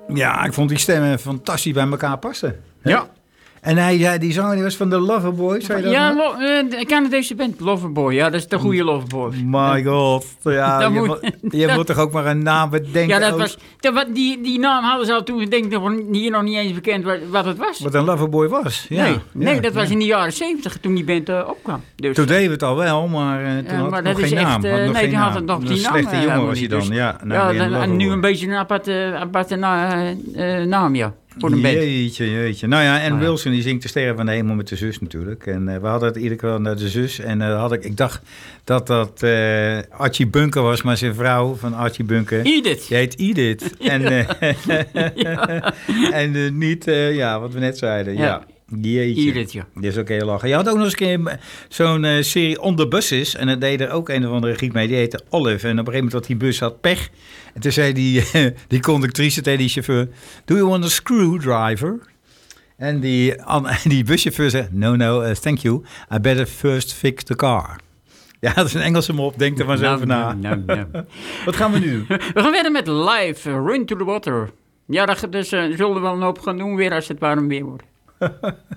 Ja, ik vond die stemmen fantastisch bij elkaar passen. Ja. En die zanger die was van de Loverboys, zei je dat? Ja, nou? de Canadese band, Loverboy. Ja, dat is de goede Loverboy. My god. Ja, je moet toch ook maar een naam bedenken. Ja, die naam hadden ze al toen, denk ik, hier nog niet eens bekend wat het was. Wat een Loverboy was. Ja, nee, dat was in de jaren 70 toen die band opkwam. Dus. Toen deden we het al wel, maar toen had het nog geen naam. Toen had het nog die naam. Een slechte jongen was hij dan, dus, ja. En nu een beetje een aparte naam, ja. Voor een band. Jeetje. Nou ja, en Wilson die zingt de Sterren van de Hemel met de zus natuurlijk. En we hadden het iedere keer naar de zus. En ik dacht dat Archie Bunker was, maar zijn vrouw van Archie Bunker. Edith. Die heet Edith. En niet, wat we net zeiden. Ja. Jeetje. Edith, ja. Die is ook heel lachen. Je had ook nog eens een keer zo'n serie On the Buses. En dat deed er ook een of andere giet mee. Die heette Olive. En op een gegeven moment had die bus had pech. En toen zei die conductrice tegen die chauffeur... Do you want a screwdriver? En die buschauffeur zei... No, thank you. I better first fix the car. Ja, dat is een Engelse mop. Denk er maar zo over na. Wat gaan we nu doen? We gaan verder met Live, Run to the Water. Ja, dus zullen we wel een hoop gaan doen weer als het warm weer wordt.